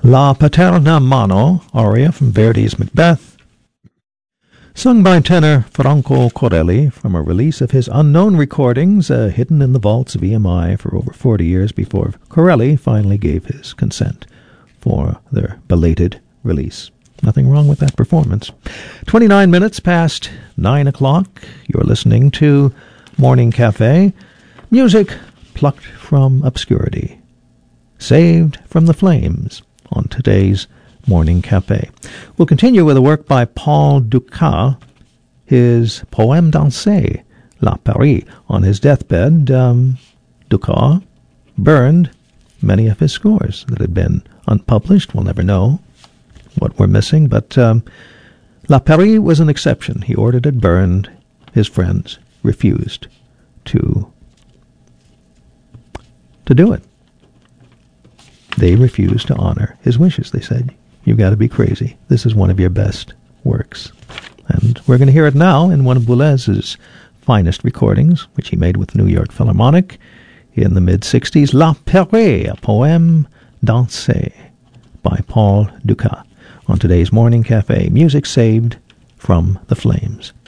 La Paterna Mano, aria from Verdi's Macbeth, sung by tenor Franco Corelli from a release of his unknown recordings hidden in the vaults of EMI for over 40 years before Corelli finally gave his consent for their belated release. Nothing wrong with that performance. 29 minutes past 9 o'clock. You're listening to Morning Cafe. Music plucked from obscurity. Saved from the flames on today's Morning Cafe. We'll continue with a work by Paul Dukas, his Poème dansé, La Paris. On his deathbed, Dukas burned many of his scores that had been unpublished. We'll never know what we're missing, but La Paris was an exception. He ordered it burned. His friends refused to do it. They refused to honor his wishes. They said, "You've got to be crazy. This is one of your best works." And we're going to hear it now in one of Boulez's finest recordings, which he made with New York Philharmonic in the mid-'60s, La Paris, a Poème dansé by Paul Dukas. On today's Morning Cafe, music saved from the flames.